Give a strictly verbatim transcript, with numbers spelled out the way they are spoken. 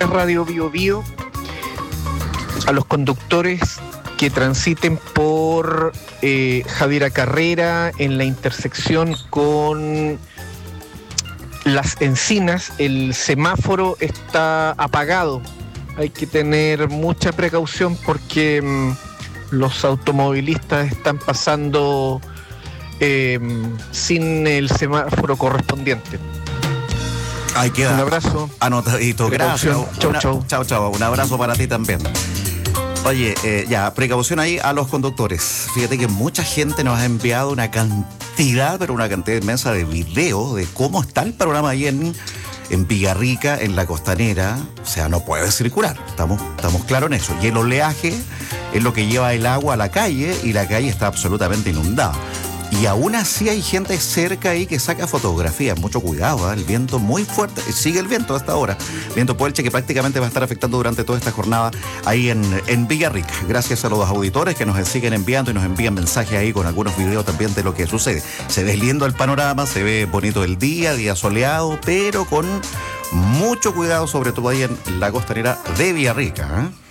es Radio Bio Bio, a los conductores que transiten por eh, Javiera Carrera en la intersección con Las Encinas, el semáforo está apagado. Hay que tener mucha precaución porque mmm, los automovilistas están pasando eh, sin el semáforo correspondiente. Ahí queda. Un abrazo. Anotadito. Gracias. Chau, chau. Chau, chau. Un abrazo para ti también. Oye, eh, ya, precaución ahí a los conductores. Fíjate que mucha gente nos ha enviado una cantidad, pero una cantidad inmensa de videos de cómo está el panorama ahí en, en Villarrica, en la Costanera. O sea, no puede circular. Estamos, estamos claros en eso. Y el oleaje es lo que lleva el agua a la calle y la calle está absolutamente inundada. Y aún así hay gente cerca ahí que saca fotografías. Mucho cuidado, ¿eh? El viento muy fuerte. Sigue el viento hasta ahora. Viento Puelche que prácticamente va a estar afectando durante toda esta jornada ahí en, en Villarrica. Gracias a los auditores que nos siguen enviando y nos envían mensajes ahí con algunos videos también de lo que sucede. Se ve lindo el panorama, se ve bonito el día, día soleado, pero con mucho cuidado, sobre todo ahí en la Costanera de Villarrica, ¿eh?